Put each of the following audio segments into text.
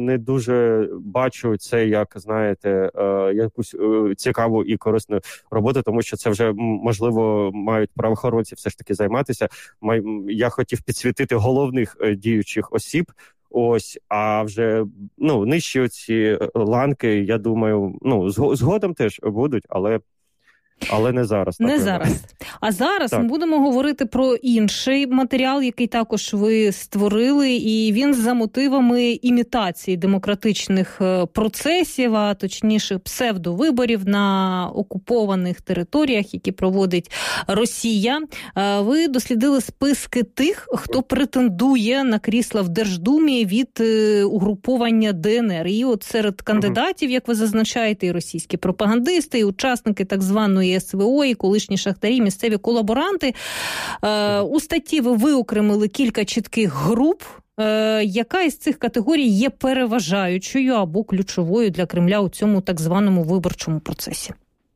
не дуже бачу це як, знаєте, якусь цікаву і корисну роботу, тому що це вже, можливо, мають правоохоронці все ж таки займатися. Я хотів підсвітити головних діючих осіб, ось, а вже, нижчі ці ланки, я думаю, згодом теж будуть, але не зараз. Не зараз. А зараз ми будемо говорити про інший матеріал, який також ви створили, і він за мотивами імітації демократичних процесів, а точніше псевдовиборів на окупованих територіях, які проводить Росія. Ви дослідили списки тих, хто претендує на крісла в Держдумі від угруповання ДНР. І от серед кандидатів, як ви зазначаєте, і російські пропагандисти, і учасники так званої СВО, і колишні шахтарі, місцеві колаборанти. У статті ви виокремили кілька чітких груп. Яка із цих категорій є переважаючою або ключовою для Кремля у цьому так званому виборчому процесі?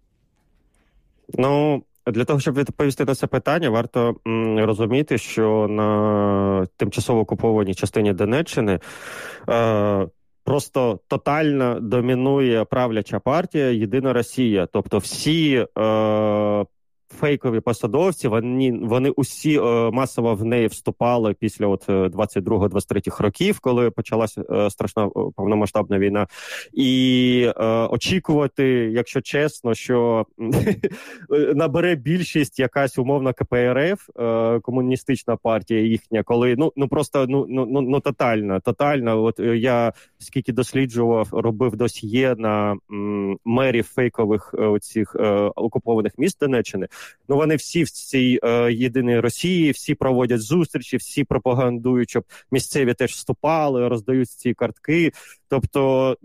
Для того, щоб відповісти на це питання, варто розуміти, що на тимчасово окупованій частині Донеччини просто тотально домінує правляча партія «Єдина Росія». Тобто всі фейкові посадовці, вони усі масово в неї вступали після 22-23 років, коли почалася страшна повномасштабна війна. І очікувати, якщо чесно, що набере більшість якась умовна КПРФ, комуністична партія їхня, коли просто тотально. От я скільки досліджував, робив досьє на мерів фейкових оцих окупованих міст Донеччини. Вони всі в цій єдиній Росії, всі проводять зустрічі, всі пропагандують, щоб місцеві теж вступали, роздають ці картки. Тобто,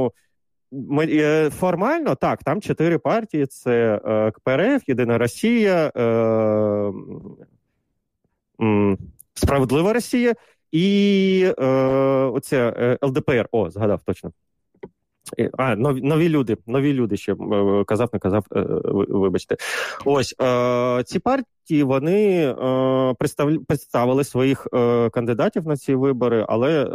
формально, так, там 4 партії, це КПРФ, Єдина Росія, Справедлива Росія і оце ЛДПР, згадав точно. Нові люди ще казав, не казав, вибачте. Ось, ці партії, вони представили своїх кандидатів на ці вибори, але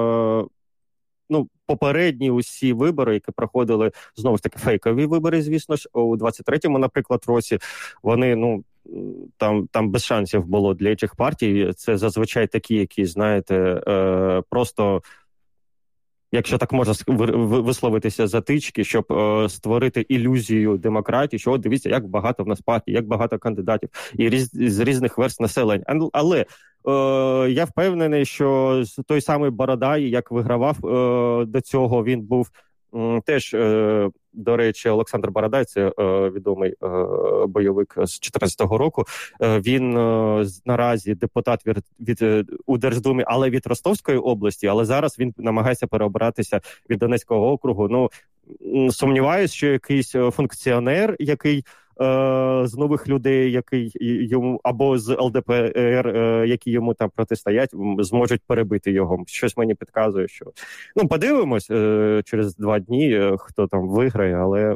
попередні усі вибори, які проходили, знову ж таки, фейкові вибори, звісно ж, у 23-му, наприклад, році, вони, там без шансів було для інших партій. Це зазвичай такі, які, знаєте, просто, якщо так можна висловитися, затички, щоб створити ілюзію демократії, що дивіться, як багато в нас партій, як багато кандидатів і з різних верств населення. Але я впевнений, що той самий Бородай, як вигравав до цього, він був теж, до речі, Олександр Бородай, це відомий бойовик з 14-го року. Він наразі депутат у Держдумі, але від Ростовської області, але зараз він намагається переобратися від Донецького округу. Сумніваюсь, що якийсь функціонер, який з нових людей, який йому, або з ЛДПР, які йому там протистоять, зможуть перебити його. Щось мені підказує, що... подивимось через 2 дні, хто там виграє, але...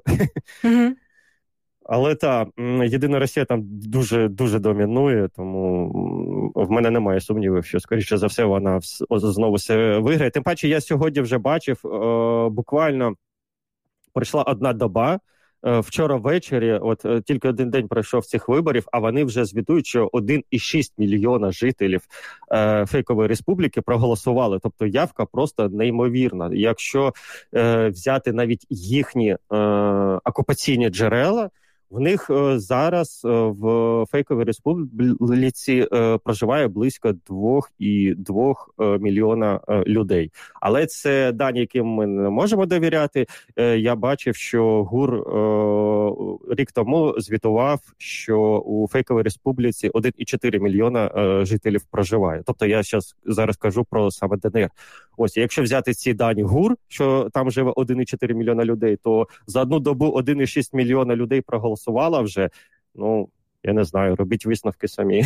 Але Єдина Росія там дуже домінує, тому в мене немає сумнівів, що, скоріше за все, вона знову все виграє. Тим паче, я сьогодні вже бачив, буквально пройшла 1 доба, вчора ввечері, тільки 1 день пройшов цих виборів, а вони вже звітують, що 1,6 мільйона жителів фейкової республіки проголосували. Тобто явка просто неймовірна. Якщо взяти навіть їхні окупаційні джерела, в них зараз в фейковій республіці проживає близько 2,2 мільйона людей. Але це дані, яким ми не можемо довіряти. Я бачив, що ГУР рік тому звітував, що у фейковій республіці 1,4 мільйона жителів проживає. Тобто я зараз кажу про саме ДНР. Ось, якщо взяти ці дані ГУР, що там живе 1,4 мільйона людей, то за 1 добу 1,6 мільйона людей проголосувало вже. Я не знаю, робіть висновки самі.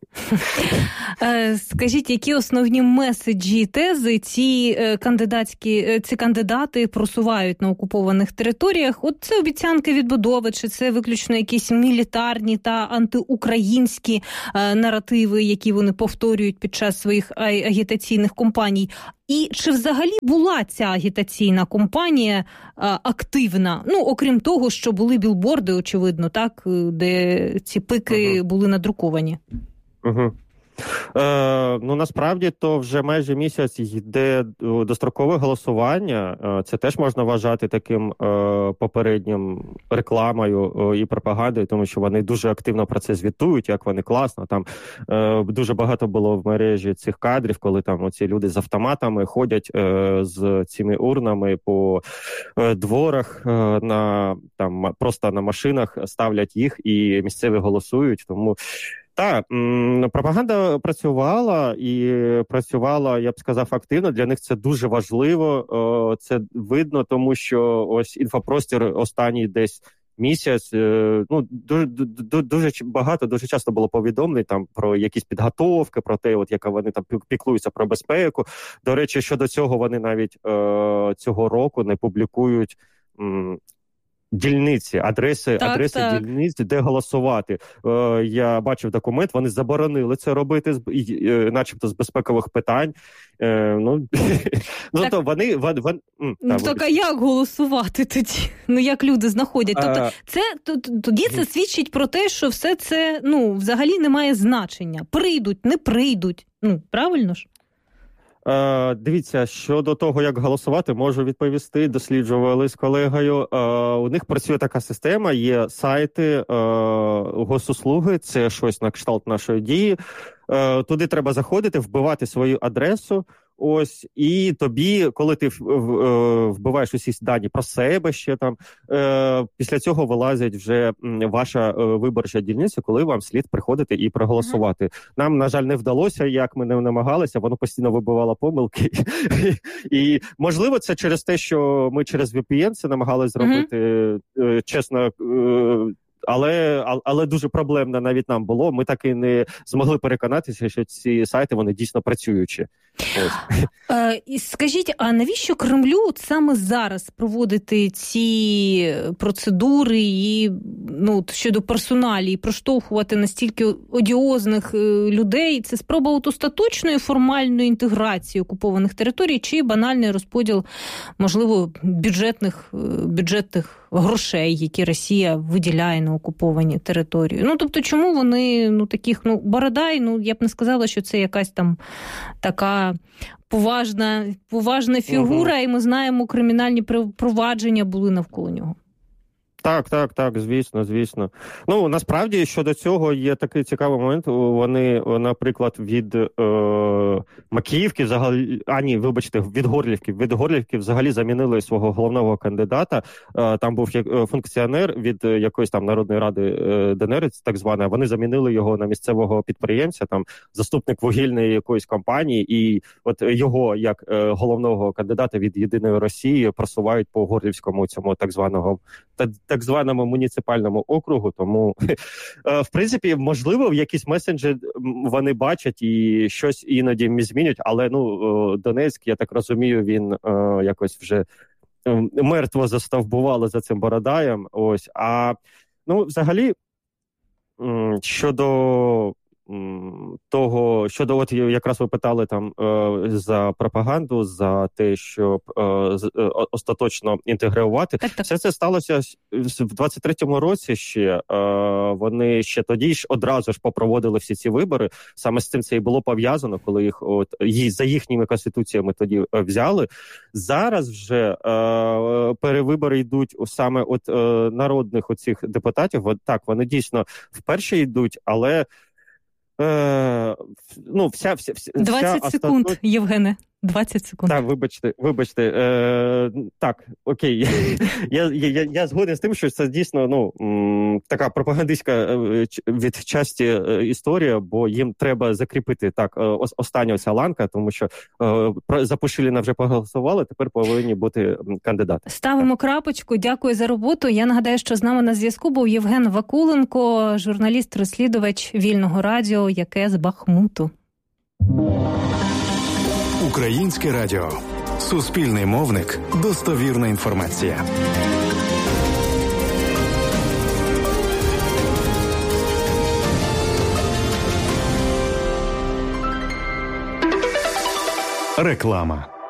Скажіть, які основні меседжі і тези ці кандидати просувають на окупованих територіях? Це обіцянки відбудови, чи це виключно якісь мілітарні та антиукраїнські наративи, які вони повторюють під час своїх агітаційних кампаній? І чи взагалі була ця агітаційна кампанія активна? Ну, окрім того, що були білборди, очевидно, так, де ці пики були надруковані. Ну, насправді, то вже майже місяць йде дострокове голосування. Це теж можна вважати таким попереднім рекламою і пропагандою, тому що вони дуже активно про це звітують, як вони класно. Там дуже багато було в мережі цих кадрів, коли там оці люди з автоматами ходять з цими урнами по дворах, просто на машинах ставлять їх і місцеві голосують, тому... Так, пропаганда працювала, я б сказав, активно. Для них це дуже важливо, це видно, тому що ось інфопростір останній десь місяць, дуже багато, дуже часто було повідомлень там про якісь підготовки, про те, от яка вони там піклуються про безпеку. До речі, щодо цього вони навіть цього року не публікують дільниці, адреси дільниць, де голосувати. Я бачив документ, вони заборонили це робити, начебто з безпекових питань. Так, а як голосувати тоді? Ну, як люди знаходять? Тоді це свідчить про те, що все це, взагалі не має значення. Прийдуть, не прийдуть. Правильно ж? Дивіться, щодо того, як голосувати, можу відповісти. Досліджували з колегою. У них працює така система, є сайти госуслуги, це щось на кшталт нашої Дії. Туди треба заходити, вбивати свою адресу. Ось, і тобі, коли ти вбиваєш усі дані про себе ще там, після цього вилазить вже ваша виборча дільниця, коли вам слід приходити і проголосувати. Нам, на жаль, не вдалося, як ми не намагалися, воно постійно вибивало помилки. І, можливо, це через те, що ми через VPN це намагалися зробити, чесно, але дуже проблемно навіть нам було. Ми так і не змогли переконатися, що ці сайти, вони дійсно працюючі. Скажіть, а навіщо Кремлю саме зараз проводити ці процедури і щодо персоналі, і проштовхувати настільки одіозних людей? Це спроба остаточної формальної інтеграції окупованих територій чи банальний розподіл, можливо, бюджетних грошей, які Росія виділяє на окуповані території? Тобто, чому вони, таких, Бородай, я б не сказала, що це якась там така поважна фігура, і ми знаємо, кримінальні провадження були навколо нього. Так, звісно. Насправді, щодо цього є такий цікавий момент. Вони, наприклад, від Макіївки від Горлівки взагалі замінили свого головного кандидата. Там був функціонер від якоїсь там Народної ради ДНР, так звана. Вони замінили його на місцевого підприємця, там заступник вугільної якоїсь компанії, і от його як головного кандидата від Єдиної Росії просувають по Горлівському цьому так званому муніципальному округу, тому, в принципі, можливо, в якісь месенджі вони бачать і щось іноді змінюють, але, Донецьк, я так розумію, він якось вже мертво застовбували за цим Бородаєм, ось, взагалі, щодо от якраз ви питали там за пропаганду, за те, щоб остаточно інтегрувати. Так. Все це сталося в 23-му році ще. Вони ще тоді ж одразу ж попроводили всі ці вибори. Саме з цим це і було пов'язано, коли їх за їхніми конституціями тоді взяли. Зараз вже перевибори йдуть саме от народних оцих депутатів. Так, вони дійсно вперше йдуть, але 20 секунд, Євгене. 20 секунд. Так, вибачте. Так, окей. Я згоден з тим, що це дійсно така пропагандистська відчасті історія, бо їм треба закріпити остання ця ланка, тому що за Пушиліна вже проголосували, тепер повинні бути кандидати. Ставимо крапочку. Дякую за роботу. Я нагадаю, що з нами на зв'язку був Євген Вакуленко, журналіст-розслідувач Вільного радіо, яке з Бахмуту. Українське радіо. Суспільний мовник. Достовірна інформація. Реклама.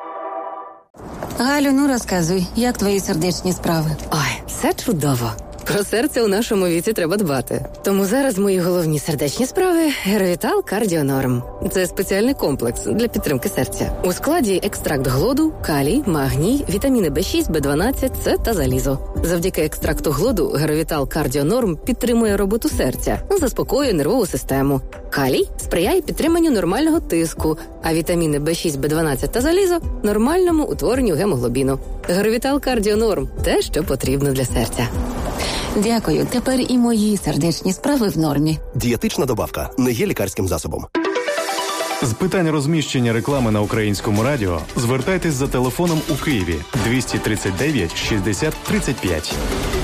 Галю, ну розказуй, як твої сердечні справи? Ой, все чудово. Про серце у нашому віці треба дбати. Тому зараз мої головні сердечні справи – Геровітал Кардіонорм. Це спеціальний комплекс для підтримки серця. У складі екстракт глоду, калій, магній, вітаміни B6, B12, С та залізо. Завдяки екстракту глоду Геровітал Кардіонорм підтримує роботу серця, заспокоює нервову систему. Калій сприяє підтриманню нормального тиску, а вітаміни B6, B12 та залізо – нормальному утворенню гемоглобіну. Геровітал Кардіонорм – те, що потрібно для серця. Дякую, тепер і мої сердечні справи в нормі. Дієтична добавка не є лікарським засобом. З питань розміщення реклами на Українському радіо звертайтесь за телефоном у Києві 239 60 35.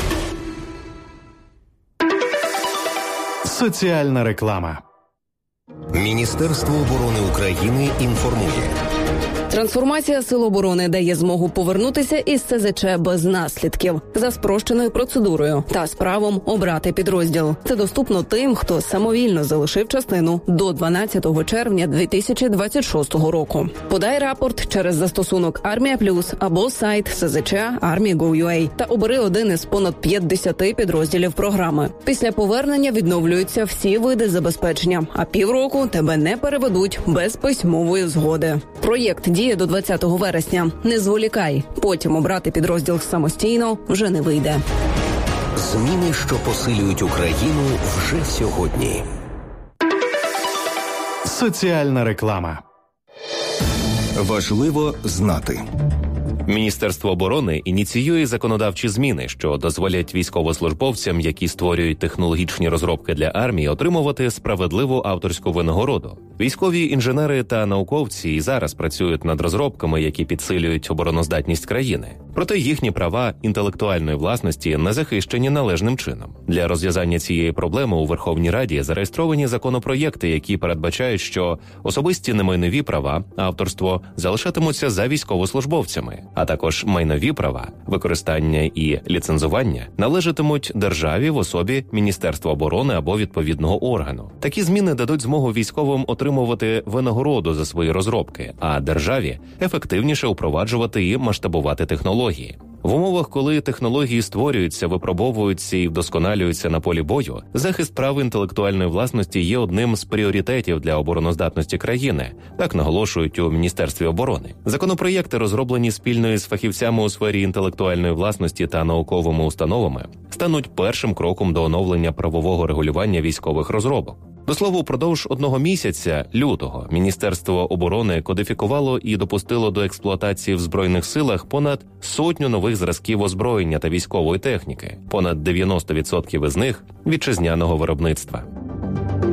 Соціальна реклама. Міністерство оборони України інформує. Трансформація Сил оборони дає змогу повернутися із СЗЧ без наслідків, за спрощеною процедурою та з правом обрати підрозділ. Це доступно тим, хто самовільно залишив частину до 12 червня 2026 року. Подай рапорт через застосунок Армія Плюс або сайт СЗЧ Army.gov.ua та обери один із понад 50 підрозділів програми. Після повернення відновлюються всі види забезпечення, а півроку тебе не переведуть без письмової згоди. Проєкт діє до 20 вересня. Не зволікай. Потім обрати підрозділ самостійно вже не вийде. Зміни, що посилюють Україну вже сьогодні. Соціальна реклама. Важливо знати. Міністерство оборони ініціює законодавчі зміни, що дозволять військовослужбовцям, які створюють технологічні розробки для армії, отримувати справедливу авторську винагороду. Військові інженери та науковці і зараз працюють над розробками, які підсилюють обороноздатність країни. Проте їхні права інтелектуальної власності не захищені належним чином. Для розв'язання цієї проблеми у Верховній Раді зареєстровані законопроєкти, які передбачають, що особисті немайнові права, авторство залишатимуться за військовослужбовцями, а також майнові права, використання і ліцензування належатимуть державі в особі Міністерства оборони або відповідного органу. Такі зміни дадуть змогу військовим отримувати винагороду за свої розробки, а державі ефективніше впроваджувати і масштабувати технології. В умовах, коли технології створюються, випробовуються і вдосконалюються на полі бою, захист прав інтелектуальної власності є одним з пріоритетів для обороноздатності країни, так наголошують у Міністерстві оборони. Законопроєкти, розроблені спільно із фахівцями у сфері інтелектуальної власності та науковими установами, стануть першим кроком до оновлення правового регулювання військових розробок. До слова, упродовж 1 місяця, лютого, Міністерство оборони кодифікувало і допустило до експлуатації в Збройних силах понад 100 нових зразків озброєння та військової техніки, понад 90% із них – вітчизняного виробництва.